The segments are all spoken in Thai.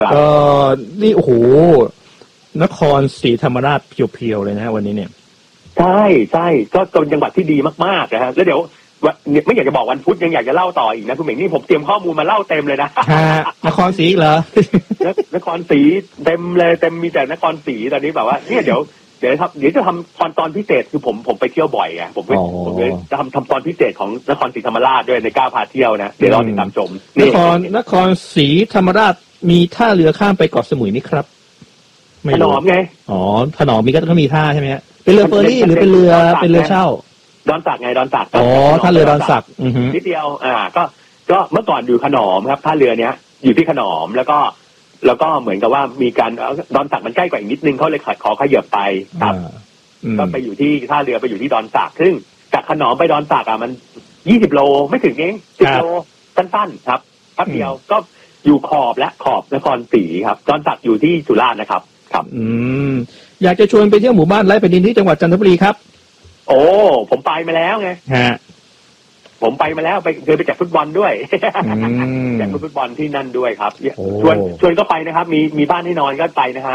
ก็นี่โอ้โหนครศรีธรรมราชเพียวๆเลยนะฮะวันนี้เนี่ยใช่ก็เป็นจังหวัดที่ดีมากๆนะฮะแล้วเดี๋ยวไม่อยากจะบอกวันพุธยังอยากจะเล่าต่ออีกนะคุณเหม่งนี่ผมเตรียมข้อมูลมาเล่าเต็มเลยนะนครศรีเหรอนครศรีเต็มเลยเต็มมีแต่นครศรีตอนนี้แบบว่าเนี่ยเดี๋ยวจะทำตอนพิเศษคือผมไปเที่ยวบ่อยไงผมเลยจะทำตอนพิเศษของนครศรีธรรมราชด้วยในก้าวพาเที่ยวนะเดี๋ยวรอติดตามชมนครศรีธรรมราชมีท่าเรือข้ามไปเกาะสมุยนี่ครับถนอมไงอ๋อถนอมมีก็มีท่าใช่ไหมฮะเป็นเรือเฟอร์รี่หรือเป็นเรือเช่าดอนสักไงดอนสักอ๋อท่าเรือดอนสักนิดเดียวก็เมื่อก่อนอยู่ขนอมครับท่าเรือเนี้ยอยู่ที่ขนอมแล้วก็เหมือนกับว่ามีการดอนสักมันใกล้กว่าอีกนิดนึงเขาเลยขอขยับไปครับก็ไปอยู่ที่ท่าเรือไปอยู่ที่ดอนสักซึ่งจากขนอมไปดอนสักมัน20 โลไม่ถึงเอง10 โลสั้นๆครับแป๊บเดียวก็อยู่ขอบนครศรีครับดอนสักอยู่ที่สุราษฎร์นะครับอยากจะชวนไปเที่ยวหมู่บ้านไร่แผ่นดินที่จังหวัดจันทบุรีครับโอ้ผมไปมาแล้วไงผมไปมาแล้วเคยไปจัดฟุตบอลด้วยจัดฟุตบอลที่นั่นด้วยครับชวนก็ไปนะครับมีบ้านให้นอนก็ไปนะครับ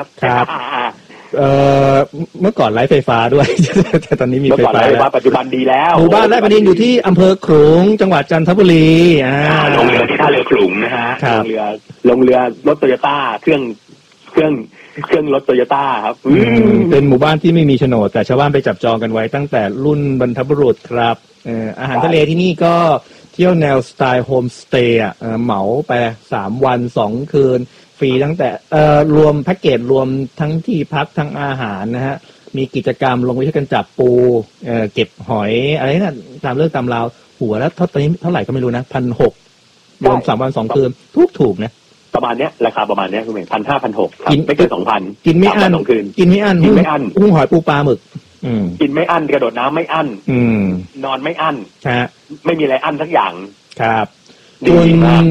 เมื่อก่อนไร้ไฟฟ้าด้วยแต่ตอนนี้มีไฟฟ้าแล้วปัจจุบันดีแล้วหมู่บ้านไร่แผ่นดินอยู่ที่อำเภอขลุงจังหวัดจันทบุรีลงเรือที่ท่าเรือขลุงนะฮะลงเรือรถโตโยต้าเครื่องรถโตโยต้าครับเป็นหมู่บ้านที่ไม่มีโฉนดแต่ชาวบ้านไปจับจองกันไว้ตั้งแต่รุ่นบรรพบุรุษครับอาหารทะเลที่นี่ก็เที่ยวแนวสไตล์โฮมสเตย์เหมาไป3 วัน 2 คืนฟรีตั้งแต่รวมแพ็กเกจรวมทั้งที่พักทั้งอาหารนะฮะมีกิจกรรมลงไปช่วยกันจับปูเก็บหอยอะไรนั่นตามเรื่องตามราวหัวแล้วตอนนี้เท่าไหร่ก็ไม่รู้นะ 1,600 รวม3 วัน 2 คืนถูกนะประมาณเนี้ยราคาประมาณเนี้ยคุณเอง1,500-1,600กินไม่เกิน 2,000 กินไม่อั้นกินไม่อั้นหุ้งหอยปูปลาหมึกกินไม่อั้นกระโดดน้ำไม่อั้นนอนไม่อั้นไม่มีอะไรอั้นสักอย่างครับคุณ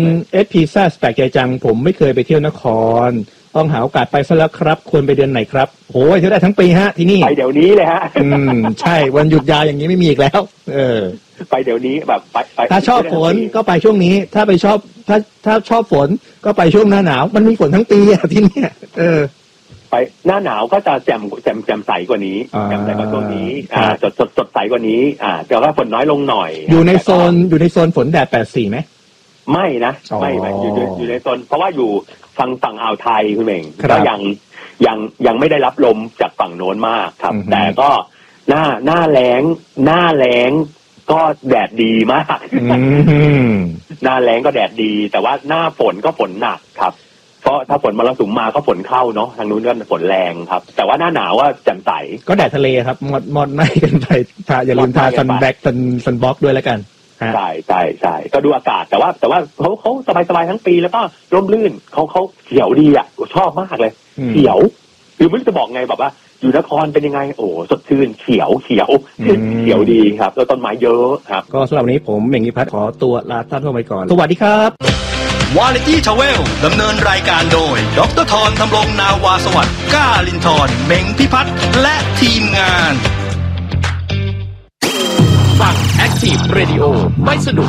SPZ แปลกใจจังผมไม่เคยไปเที่ยวนครต้องหาโอกาสไปซะแล้วครับควรไปเดือนไหนครับโอ้ยเที่ยวได้ทั้งปีฮะที่นี่ไปเดี๋ยวนี้เลยฮะใช่วันหยุดยาวอย่างนี้ไม่มีอีกแล้วไปเดี๋ยวนี้แบบไปถ้าชอบฝนก็ไปช่วงนี้ถ้าชอบฝนก็ไปช่วงหน้าหนาวมันมีฝนทั้งปีอะที่นี่ไปหน้าหนาวก็จะแจ่มใสกว่านี้แจ่มใสกว่าช่วงนี้สดใสกว่านี้แต่ว่าฝนน้อยลงหน่อยอยู่ในโซนฝนแดด84ไหมไม่นะไม่อยู่ในโซนเพราะว่าอยู่ฝั่งอ่าวไทยคุณเองก็ยังไม่ได้รับลมจากฝั่งโน้นมากครับแต่ก็หน้าแล้งก็แดดดีมากหน้าแล้งก็แดดดีแต่ว่าหน้าฝนก็ฝนหนักครับเพราะถ้าฝนมรสุมมาก็ฝนเข้าเนาะทางนู้นก็ฝนแรงครับแต่ว่าหน้าหนาวว่าแจ่มใสก็แดดทะเลครับมอดไม่กันไปอย่าลืมทาซันแบ็กซันบล็อกด้วยแล้วกันใช่ก็ดูอากาศแต่ว่าเขาสบายทั้งปีแล้วก็ร่มรื่นเขาเขียวดีอ่ะชอบมากเลยเขียวคือไม่รู้จะบอกไงแบบว่าอยู่นครเป็นยังไงโอ้สดชื่นเขียวดีครับแล้วต้นไม้เยอะครับก็สำหรับวันนี้ผมเหม่งนิพัฒน์ขอตัวลาท่านผู้ชมไปก่อนสวัสดีครับวาไรตี้ทราเวลดำเนินรายการโดยดร.ธรธำรงนาวาสวัสดิ์ก้าลินทร์เหม่งพิพัฒน์และทีมงานฟัง Active Radio ไม่สนุก